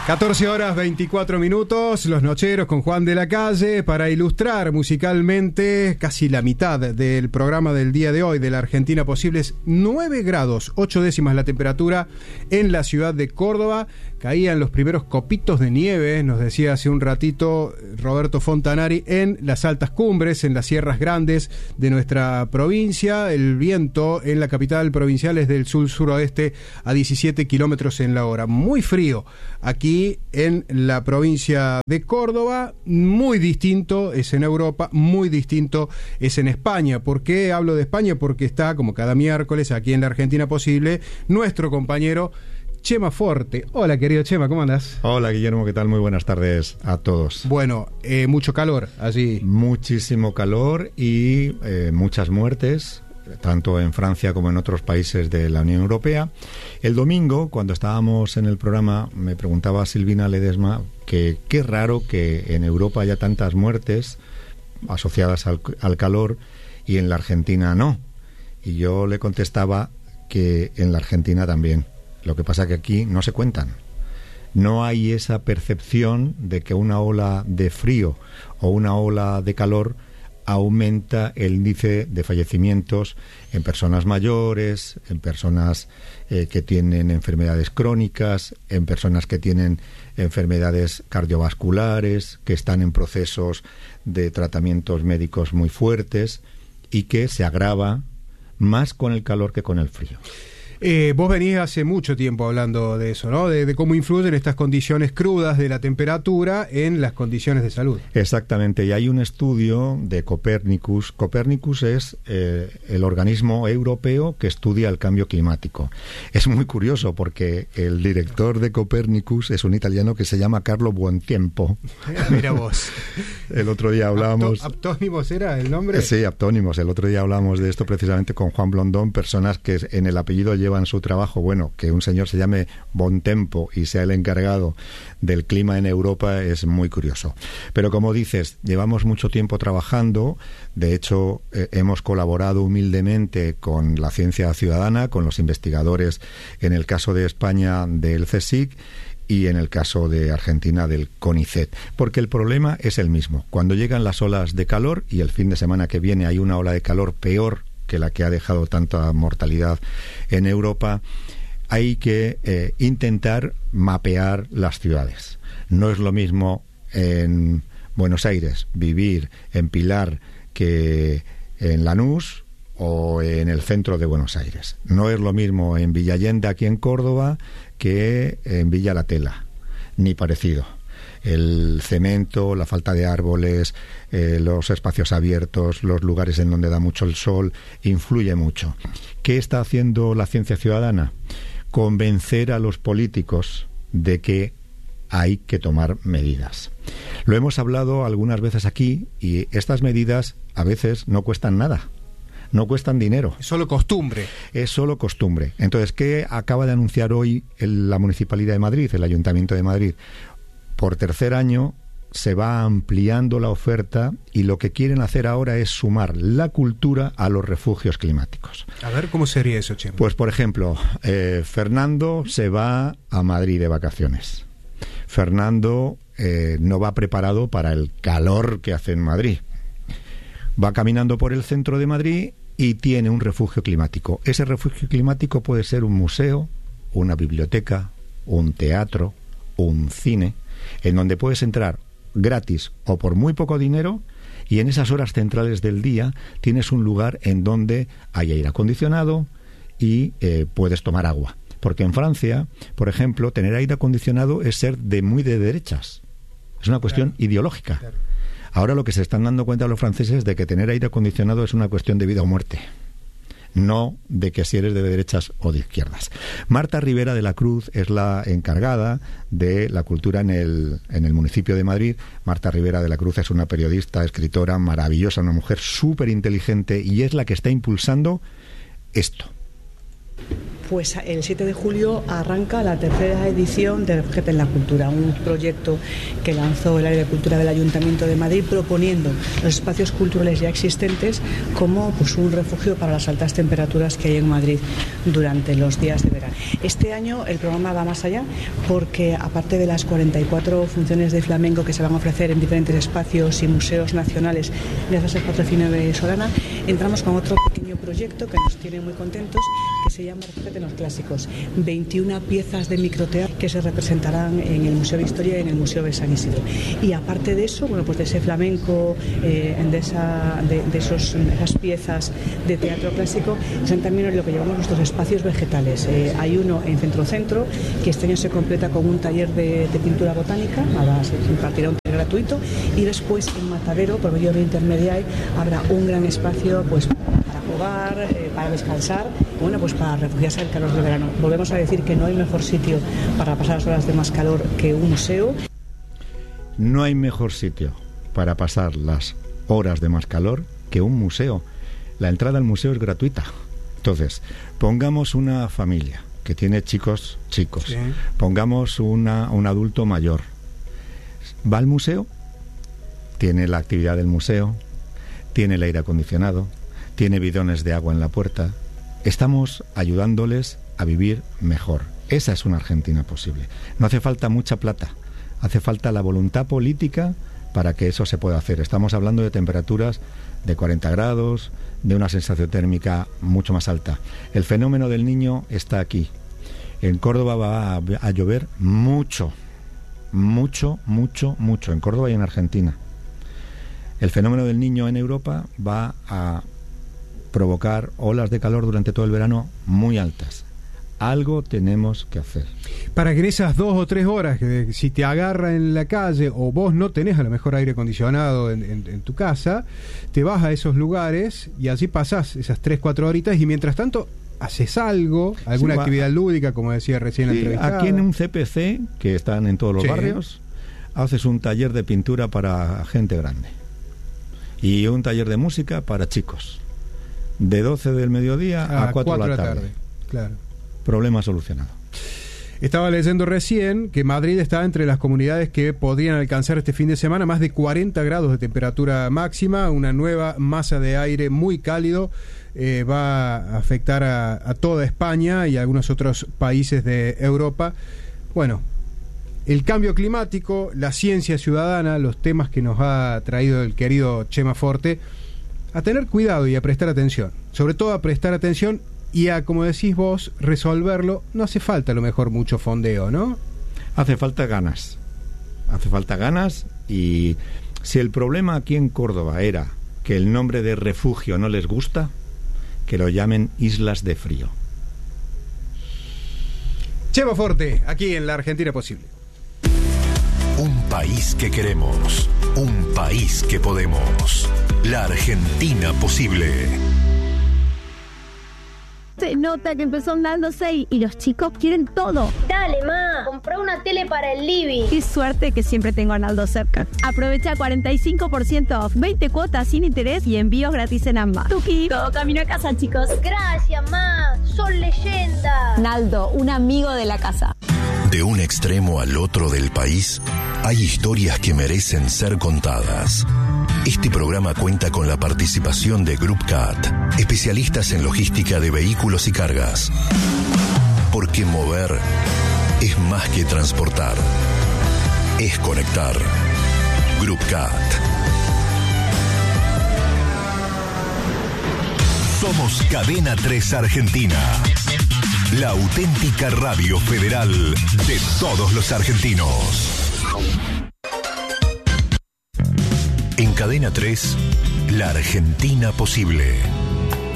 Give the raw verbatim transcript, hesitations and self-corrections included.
catorce horas veinticuatro minutos, Los Nocheros con Juan de la Calle, para ilustrar musicalmente casi la mitad del programa del día de hoy de la Argentina Posibles. Nueve grados, ocho décimas la temperatura en la ciudad de Córdoba. Caían los primeros copitos de nieve, nos decía hace un ratito Roberto Fontanari, en las altas cumbres, en las sierras grandes de nuestra provincia. El viento en la capital provincial es del sur-suroeste a diecisiete kilómetros en la hora. Muy frío aquí en la provincia de Córdoba, muy distinto es en Europa, muy distinto es en España. ¿Por qué hablo de España? Porque está, como cada miércoles, aquí en la Argentina Posible, nuestro compañero Chema Forte. Hola, querido Chema, ¿cómo andas? Hola, Guillermo, ¿qué tal? Muy buenas tardes a todos. Bueno, eh, mucho calor allí. Muchísimo calor y eh, muchas muertes, tanto en Francia como en otros países de la Unión Europea. El domingo, cuando estábamos en el programa, me preguntaba Silvina Ledesma que qué raro que en Europa haya tantas muertes asociadas al, al calor y en la Argentina no. Y yo le contestaba que en la Argentina también. Lo que pasa que aquí no se cuentan. No hay esa percepción de que una ola de frío o una ola de calor aumenta el índice de fallecimientos en personas mayores, en personas eh, que tienen enfermedades crónicas, en personas que tienen enfermedades cardiovasculares, que están en procesos de tratamientos médicos muy fuertes y que se agrava más con el calor que con el frío. Eh, vos venís hace mucho tiempo hablando de eso, ¿no? De, de cómo influyen estas condiciones crudas de la temperatura en las condiciones de salud. Exactamente, y hay un estudio de Copernicus. Copernicus es eh, el organismo europeo que estudia el cambio climático. Es muy curioso porque el director de Copernicus es un italiano que se llama Carlo Buontempo. Mira vos. El otro día hablábamos... Apto, ¿Aptónimos era el nombre? Sí, aptónimos. El otro día hablábamos de esto precisamente con Juan Blondón, personas que en el apellido llevan en su trabajo. Bueno, que un señor se llame Bontempo y sea el encargado del clima en Europa es muy curioso. Pero como dices, llevamos mucho tiempo trabajando. De hecho, eh, hemos colaborado humildemente con la ciencia ciudadana, con los investigadores, en el caso de España del CSIC y en el caso de Argentina del CONICET, porque el problema es el mismo. Cuando llegan las olas de calor, y el fin de semana que viene hay una ola de calor peor que la que ha dejado tanta mortalidad en Europa, hay que eh, intentar mapear las ciudades. No es lo mismo en Buenos Aires vivir en Pilar que en Lanús o en el centro de Buenos Aires. No es lo mismo en Villa Allende, aquí en Córdoba, que en Villa La Tela, ni parecido. El cemento, la falta de árboles, eh, los espacios abiertos, los lugares en donde da mucho el sol, influye mucho. ¿Qué está haciendo la ciencia ciudadana? Convencer a los políticos de que hay que tomar medidas. Lo hemos hablado algunas veces aquí y estas medidas a veces no cuestan nada. No cuestan dinero. Es solo costumbre. Es solo costumbre. Entonces, ¿qué acaba de anunciar hoy el, la Municipalidad de Madrid, el Ayuntamiento de Madrid? Por tercer año se va ampliando la oferta y lo que quieren hacer ahora es sumar la cultura a los refugios climáticos. A ver, ¿cómo sería eso, Chema? Pues, por ejemplo, eh, Fernando se va a Madrid de vacaciones. Fernando eh, no va preparado para el calor que hace en Madrid. Va caminando por el centro de Madrid y tiene un refugio climático. Ese refugio climático puede ser un museo, una biblioteca, un teatro, un cine, en donde puedes entrar gratis o por muy poco dinero, y en esas horas centrales del día tienes un lugar en donde hay aire acondicionado y eh, puedes tomar agua. Porque en Francia, por ejemplo, tener aire acondicionado es ser de muy de derechas. Es una cuestión claro, ideológica. Claro. Ahora lo que se están dando cuenta los franceses de que tener aire acondicionado es una cuestión de vida o muerte. No de que si eres de derechas o de izquierdas. Marta Rivera de la Cruz es la encargada de la cultura en el, en el municipio de Madrid. Marta Rivera de la Cruz es una periodista, escritora maravillosa, una mujer súper inteligente y es la que está impulsando esto. Pues el siete de julio arranca la tercera edición de Refúgiate en la Cultura, un proyecto que lanzó el área de cultura del Ayuntamiento de Madrid proponiendo los espacios culturales ya existentes como pues, un refugio para las altas temperaturas que hay en Madrid durante los días de verano. Este año el programa va más allá porque aparte de las cuarenta y cuatro funciones de flamenco que se van a ofrecer en diferentes espacios y museos nacionales gracias al patrocinio de Solana, entramos con otro pequeño proyecto que nos tiene muy contentos que se llama Refúgiate en los Clásicos. veintiuna piezas de microteatro que se representarán en el Museo de Historia y en el Museo de San Isidro. Y aparte de eso, bueno, pues de ese flamenco, eh, de, esa, de, de esos, esas piezas de teatro clásico, son también lo que llamamos nuestros espacios vegetales. Eh, hay uno en Centro Centro, que este año se completa con un taller de, de pintura botánica, ahora se impartirá un taller gratuito, y después en Matadero, por medio de Intermediae, habrá un gran espacio pues para jugar, eh, para descansar, bueno, pues para refugiarse del calor del verano. Volvemos a decir que no hay mejor sitio para pasar las horas de más calor que un museo. No hay mejor sitio para pasar las horas de más calor que un museo. La entrada al museo es gratuita. Entonces, pongamos una familia que tiene chicos, chicos. Sí. Pongamos una, un adulto mayor. Va al museo, tiene la actividad del museo, tiene el aire acondicionado, tiene bidones de agua en la puerta. Estamos ayudándoles a vivir mejor. Esa es una Argentina posible. No hace falta mucha plata, hace falta la voluntad política para que eso se pueda hacer. Estamos hablando de temperaturas de cuarenta grados, de una sensación térmica mucho más alta. El fenómeno del Niño está aquí. En Córdoba va a, a llover mucho, mucho, mucho, mucho. En Córdoba y en Argentina. El fenómeno del Niño en Europa va a provocar olas de calor durante todo el verano muy altas. Algo tenemos que hacer. Para que en esas dos o tres horas, que si te agarra en la calle o vos no tenés a lo mejor aire acondicionado en, en, en tu casa, te vas a esos lugares y así pasás esas tres, cuatro horitas y mientras tanto haces algo, alguna sí, actividad lúdica, como decía recién sí, entrevistada. Aquí en un C P C, que están en todos los sí. barrios, haces un taller de pintura para gente grande y un taller de música para chicos. De doce del mediodía a, a cuatro de la tarde. tarde. Claro. Problema solucionado. Estaba leyendo recién que Madrid está entre las comunidades que podrían alcanzar este fin de semana más de cuarenta grados de temperatura máxima. Una nueva masa de aire muy cálido eh, va a afectar a, a toda España y a algunos otros países de Europa. Bueno, el cambio climático, la ciencia ciudadana, los temas que nos ha traído el querido Chema Forte, a tener cuidado y a prestar atención. Sobre todo a prestar atención y a, como decís vos, resolverlo. No hace falta a lo mejor mucho fondeo, ¿no? Hace falta ganas. Hace falta ganas y si el problema aquí en Córdoba era que el nombre de refugio no les gusta, que lo llamen Islas de Frío. Chema Forte, aquí en La Argentina Posible. Un país que queremos, un país que podemos. La Argentina Posible. Se nota que empezó Naldo seis y los chicos quieren todo. Dale, ma, compré una tele para el living. Qué suerte que siempre tengo a Naldo cerca. Aprovecha cuarenta y cinco por ciento off, veinte cuotas sin interés y envíos gratis en ambas. Tuki, todo camino a casa, chicos. Gracias, ma, son leyendas. Naldo, un amigo de la casa. De un extremo al otro del país, hay historias que merecen ser contadas. Este programa cuenta con la participación de Group C A T, especialistas en logística de vehículos y cargas. Porque mover es más que transportar, es conectar. Group C A T. Somos Cadena tres Argentina. La auténtica radio federal de todos los argentinos. En Cadena tres, La Argentina Posible.